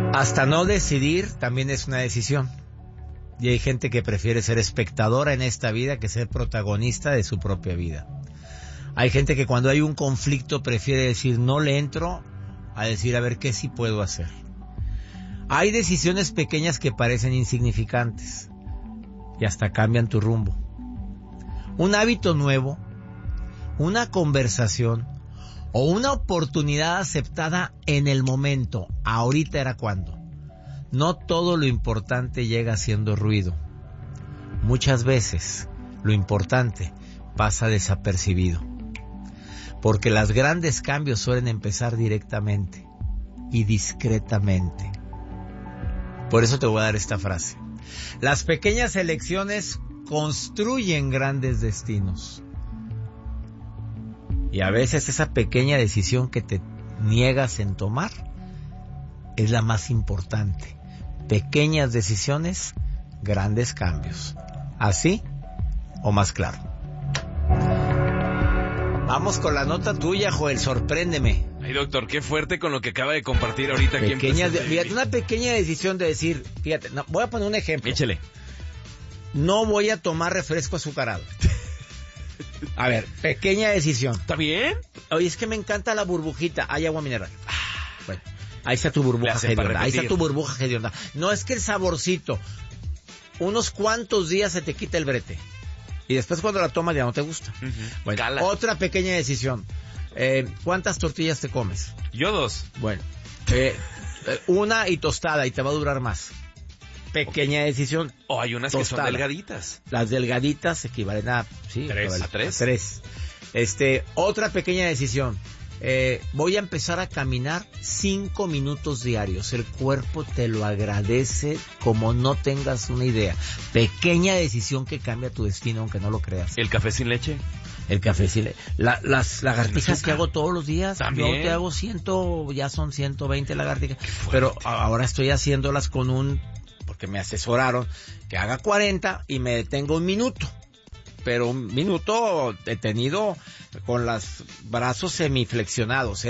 Hasta no decidir también es una decisión. Y hay gente que prefiere ser espectadora en esta vida que ser protagonista de su propia vida. Hay gente que cuando hay un conflicto prefiere decir no le entro a decir a ver qué sí puedo hacer. Hay decisiones pequeñas que parecen insignificantes y hasta cambian tu rumbo. Un hábito nuevo, una conversación o una oportunidad aceptada en el momento. Ahorita era cuando. No todo lo importante llega haciendo ruido. Muchas veces lo importante pasa desapercibido. Porque los grandes cambios suelen empezar directamente y discretamente. Por eso te voy a dar esta frase. Las pequeñas elecciones construyen grandes destinos. Y a veces esa pequeña decisión que te niegas en tomar es la más importante. Pequeñas decisiones, grandes cambios. ¿Así o más claro? Vamos con la nota tuya, Joel, sorpréndeme. Ay, doctor, qué fuerte con lo que acaba de compartir ahorita aquí en Fíjate, una pequeña decisión de decir, fíjate, no, voy a poner un ejemplo. Échale. No voy a tomar refresco azucarado. A ver, pequeña decisión. ¿Está bien? Oye, es que me encanta la burbujita. Hay agua mineral. Bueno, ahí está tu burbuja hedionda. Ahí está tu burbuja hedionda. No, es que el saborcito, unos cuantos días se te quita el brete. Y después cuando la tomas ya no te gusta. Uh-huh. Bueno, Cala. Otra pequeña decisión. ¿Cuántas tortillas te comes? Yo 2. Bueno, una y tostada y te va a durar más. Pequeña decisión. O hay unas tostada. Que son delgaditas. Las delgaditas equivalen a... Sí, 3. ¿A 3? 3. Otra pequeña decisión. Voy a empezar a caminar 5 minutos diarios. El cuerpo te lo agradece como no tengas una idea. Pequeña decisión que cambia tu destino, aunque no lo creas. ¿El café sin leche? El café sin leche. Las lagartijas que hago todos los días. ¿También? Yo te hago ya son 120 lagartijas. Pero ahora estoy haciéndolas con porque me asesoraron, que haga 40 y me detengo 1 minuto. Pero 1 minuto detenido con los brazos semiflexionados.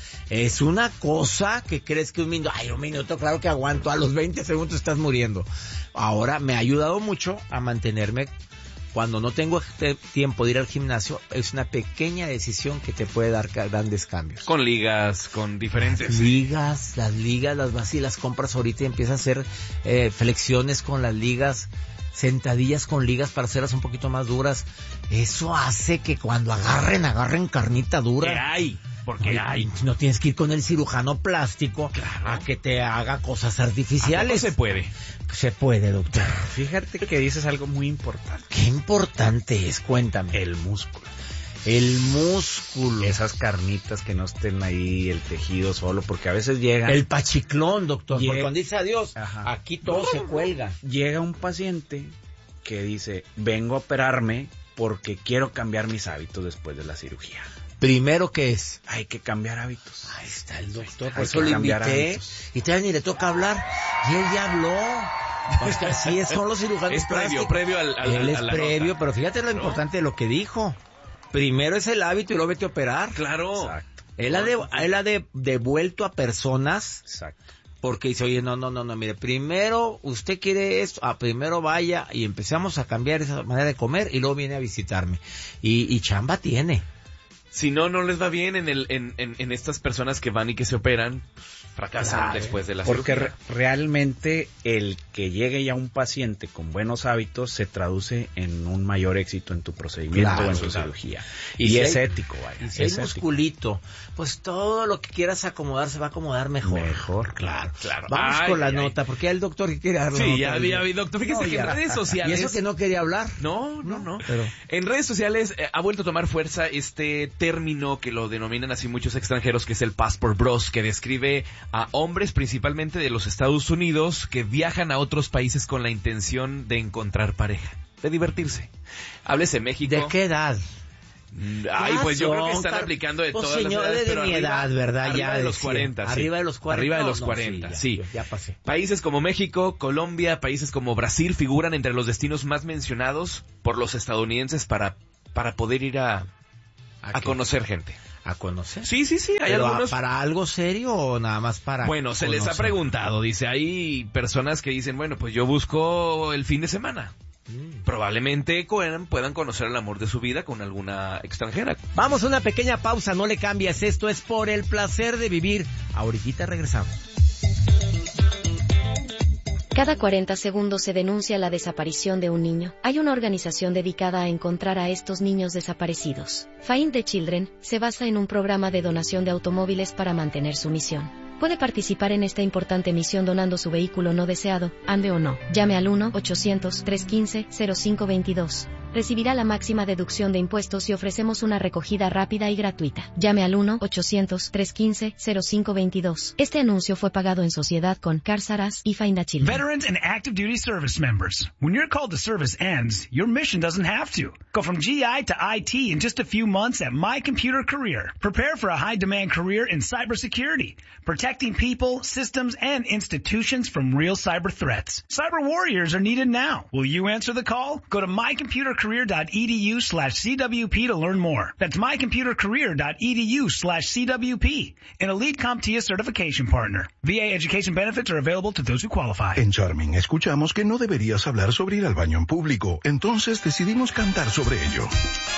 Es una cosa que crees que 1 minuto... Ay, 1 minuto, claro que aguanto. A los 20 segundos estás muriendo. Ahora me ha ayudado mucho a mantenerme. Cuando no tengo tiempo de ir al gimnasio, es una pequeña decisión que te puede dar grandes cambios. Con ligas, con diferentes... Las ligas las vas y las compras ahorita y empiezas a hacer flexiones con las ligas, sentadillas con ligas para hacerlas un poquito más duras. Eso hace que cuando agarren carnita dura. ¿Qué hay? Porque no tienes que ir con el cirujano plástico, claro, a que te haga cosas artificiales. ¿A poco se puede? Se puede, doctor. Fíjate que dices algo muy importante. ¿Qué importante es? Cuéntame. El músculo. El músculo. Esas carnitas que no estén ahí, el tejido solo, porque a veces llega... El pachiclón, doctor. Porque cuando dice adiós, ajá, aquí todo se cuelga. Llega un paciente que dice, vengo a operarme porque quiero cambiar mis hábitos después de la cirugía. Primero, ¿qué es? Hay que cambiar hábitos. Ahí está el doctor, por hay eso lo invité. Hábitos. Y todavía ni le toca hablar. Y él ya habló. Pues que así son los cirujanos es plásticos. previo él es previo, nota. Pero fíjate lo importante de lo que dijo. Primero es el hábito y luego vete a operar. Claro. Exacto. Él ha devuelto a personas. Exacto. Porque dice, oye, no, mire, primero usted quiere esto, primero vaya y empezamos a cambiar esa manera de comer y luego viene a visitarme. Y chamba tiene. Si no les va bien en estas personas que van y que se operan, fracasan después de la cirugía. Porque realmente el que llegue ya un paciente con buenos hábitos se traduce en un mayor éxito en tu procedimiento o en tu cirugía. Y si es ético, vaya. Y si hay musculito, pues todo lo que quieras acomodar se va a acomodar mejor. Claro. Vamos con la nota, porque el doctor que quiere dar la nota. Sí, ya había doctor. Fíjese que en redes sociales... Y eso que no quería hablar. No. Pero... En redes sociales ha vuelto a tomar fuerza este término que lo denominan así muchos extranjeros, que es el passport bros, que describe a hombres principalmente de los Estados Unidos que viajan a otros países con la intención de encontrar pareja, de divertirse. Háblese México. ¿De qué edad? Ay, pues yo creo que están aplicando de todas las edades, pero de mi edad, ¿verdad? Arriba ya de los 40, sí. Arriba de los 40. Arriba de los 40, sí. Ya pasé. Países como México, Colombia, países como Brasil figuran entre los destinos más mencionados por los estadounidenses para poder ir a conocer gente. a conocer. Sí, hay pero algunos... ¿Para algo serio o nada más para Bueno, se les ha preguntado, dice, hay personas que dicen, bueno, pues yo busco el fin de semana. Probablemente puedan conocer el amor de su vida con alguna extranjera. Vamos a una pequeña pausa, no le cambies, esto es Por el Placer de Vivir. Ahorita regresamos. Cada 40 segundos se denuncia la desaparición de un niño. Hay una organización dedicada a encontrar a estos niños desaparecidos. Find the Children se basa en un programa de donación de automóviles para mantener su misión. Puede participar en esta importante misión donando su vehículo no deseado, ande o no. Llame al 1-800-315-0522. Recibirá la máxima deducción de impuestos y ofrecemos una recogida rápida y gratuita. Llame al 1-800-315-0522. Este anuncio fue pagado en sociedad con Cars R Us y Find a Children. Veterans and active duty service members. When your call to service ends, your mission doesn't have to. Go from GI to IT in just a few months at My Computer Career. Prepare for a high-demand career in cybersecurity, protecting people, systems, and institutions from real cyber threats. Cyber warriors are needed now. Will you answer the call? Go to mycomputercareer.edu/CWP to learn more. That's mycomputercareer.edu/CWP. An elite CompTIA certification partner. VA education benefits are available to those who qualify. En Charming escuchamos que no deberías hablar sobre ir al baño en público, entonces decidimos cantar sobre ello.